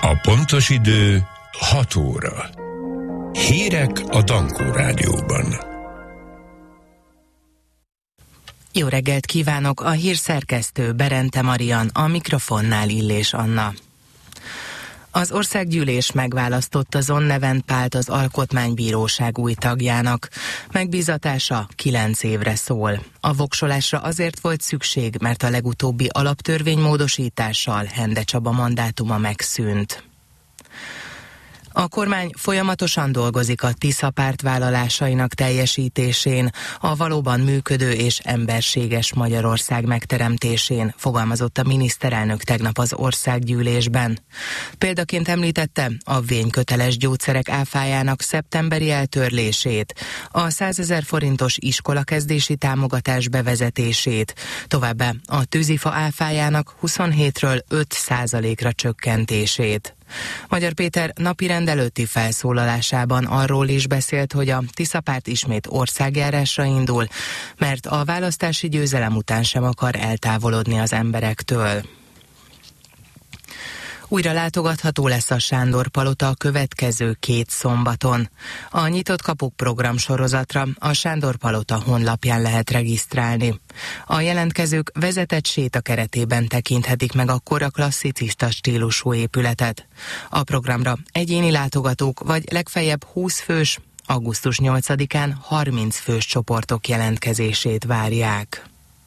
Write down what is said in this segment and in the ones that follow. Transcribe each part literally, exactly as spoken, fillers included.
A pontos idő hat óra. Hírek a Dankó Rádióban. Jó reggelt kívánok, a hírszerkesztő Berente Marian, a mikrofonnál Illés Anna. Az országgyűlés megválasztotta Zon Levent Pált az Alkotmánybíróság új tagjának. Megbízatása kilenc évre szól. A voksolásra azért volt szükség, mert a legutóbbi alaptörvénymódosítással Hende Csaba mandátuma megszűnt. A kormány folyamatosan dolgozik a Tisza párt vállalásainak teljesítésén, a valóban működő és emberséges Magyarország megteremtésén, fogalmazott a miniszterelnök tegnap az országgyűlésben. Példaként említette a vényköteles gyógyszerek áfájának szeptemberi eltörlését, a százezer forintos iskolakezdési támogatás bevezetését, továbbá a tűzifa áfájának huszonhétről öt százalékra csökkentését. Magyar Péter napirend előtti felszólalásában arról is beszélt, hogy a Tisza párt ismét országjárásra indul, mert a választási győzelem után sem akar eltávolodni az emberektől. Újra látogatható lesz a Sándor Palota a következő két szombaton. A Nyitott Kapuk program sorozatra a Sándor Palota honlapján lehet regisztrálni. A jelentkezők vezetett séta keretében tekinthetik meg a kora klasszicista stílusú épületet. A programra egyéni látogatók vagy legfeljebb húsz fős, augusztus nyolcadikán harminc fős csoportok jelentkezését várják.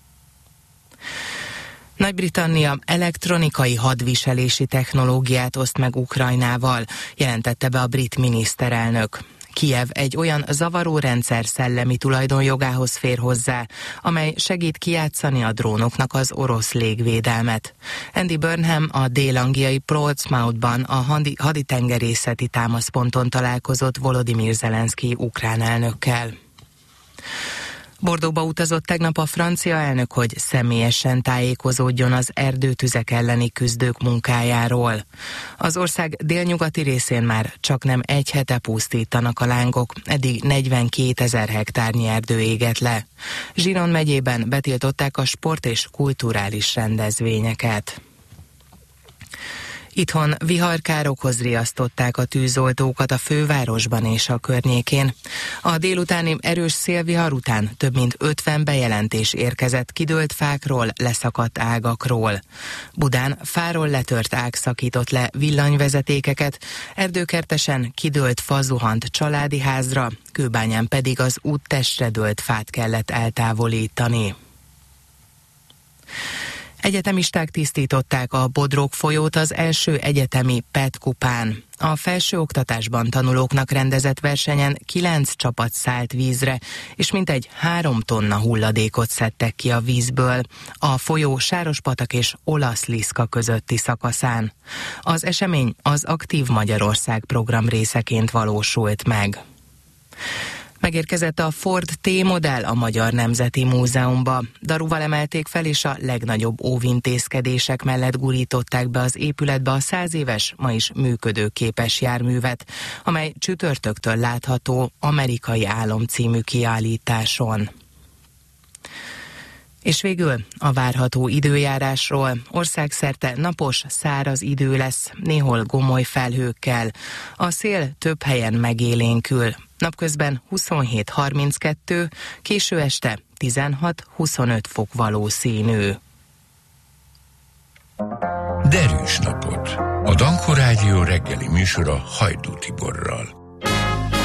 Nagy-Britannia elektronikai hadviselési technológiát oszt meg Ukrajnával, jelentette be a brit miniszterelnök. Kijev egy olyan zavaró rendszer szellemi tulajdonjogához fér hozzá, amely segít kijátszani a drónoknak az orosz légvédelmet. Andy Burnham a dél-angliai Portsmouthban a hadi, haditengerészeti támaszponton találkozott Volodymyr Zelenszky ukrán elnökkel. Bordeauxba utazott tegnap a francia elnök, hogy személyesen tájékozódjon az erdőtüzek elleni küzdők munkájáról. Az ország délnyugati részén már csaknem egy hete pusztítanak a lángok, eddig negyvenkétezer hektárnyi erdő égett le. Giron megyében betiltották a sport és kulturális rendezvényeket. Itthon viharkárokhoz riasztották a tűzoltókat a fővárosban és a környékén. A délutáni erős szélvihar után több mint ötven bejelentés érkezett kidőlt fákról, leszakadt ágakról. Budán fáról letört ág szakított le villanyvezetékeket, Erdőkertesen kidőlt fa zuhant családi házra, Kőbányán pedig az úttestre dőlt fát kellett eltávolítani. Egyetemisták tisztították a Bodrog folyót az első egyetemi pé e té kupán. A felsőoktatásban tanulóknak rendezett versenyen kilenc csapat szállt vízre, és mintegy három tonna hulladékot szedtek ki a vízből, a folyó Sárospatak és Olaszliszka közötti szakaszán. Az esemény az Aktív Magyarország program részeként valósult meg. Megérkezett a Ford T-modell a Magyar Nemzeti Múzeumba. Daruval emelték fel, és a legnagyobb óvintézkedések mellett gurították be az épületbe a száz éves, ma is működőképes járművet, amely csütörtöktől látható Amerikai Álom című kiállításon. És végül a várható időjárásról. Országszerte napos, száraz idő lesz, néhol gomoly felhőkkel. A szél több helyen megélénkül. Napközben huszonhét harminckettő, késő este tizenhat huszonöt fok valószínű. Derűs napot! A Dankó Rádió reggeli műsora Hajdú Tiborral.